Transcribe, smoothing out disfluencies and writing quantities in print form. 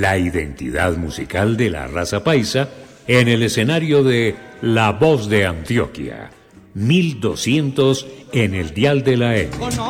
la identidad musical de la raza paisa en el escenario de La Voz de Antioquia, 1200 en el dial de la M.